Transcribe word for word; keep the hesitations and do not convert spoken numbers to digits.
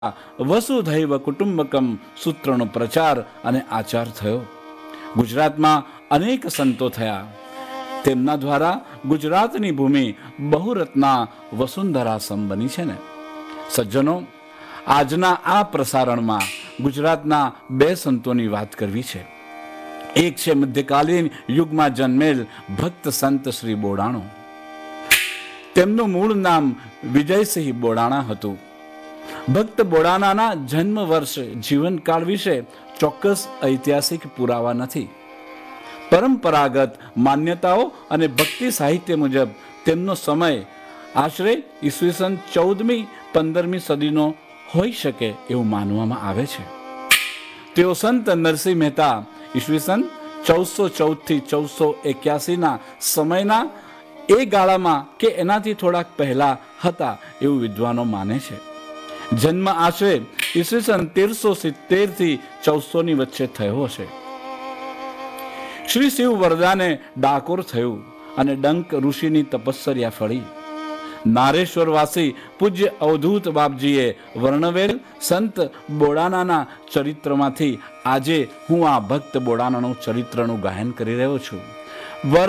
વસુધૈવ કુટુંબકમ સૂત્રનો પ્રચાર અને આચાર થયો. ગુજરાતમાં અનેક સંતો થયા. તેમના દ્વારા ગુજરાતની ભૂમિ બહુરત્ના વસુંધરાસમ બની છે ને. સજ્જનો, આજના આ પ્રસારણમાં ગુજરાતના બે સંતોની વાત કરવી છે. એક છે મધ્યકાલીન યુગમાં જન્મેલ ભક્ત સંત શ્રી બોડાણો. તેમનું મૂળ નામ વિજયસિંહ બોડાણા હતું. ભક્ત બોડાણાના જન્મ વર્ષ જીવનકાળ વિશે ચોક્કસ ઐતિહાસિક પુરાવા નથી. પરંપરાગત માન્યતાઓ અને ભક્તિ સાહિત્ય મુજબ તેમનો સમય આશરે ઈસવીસન ચૌદમી પંદરમી સદીનો હોઈ શકે એવું માનવામાં આવે છે. તેઓ સંત નરસિંહ મહેતા ઈસવીસન ચૌદસો ચૌદ થી ચૌદસો એક્યાસી ના સમયના એ ગાળામાં કે એનાથી થોડાક પહેલા હતા એવું વિદ્વાનો માને છે. જન્મ આશરે ઈસવીસન તેરસો સિત્તેર થી ચૌદસો ની વચ્ચે થયો છે. શ્રી શિવ વરદાને ડાકોર થયું અને ડંક ઋષિની તપસ્યા ફળી. નારેશ્વર વાસી પૂજ્ય અવધૂત બાપજીએ વર્ણવેલ સંત બોડાણાના ચરિત્રમાંથી આજે હું આ ભક્ત બોડાણાનું ચરિત્રનું ગાયન કરી રહ્યો છું.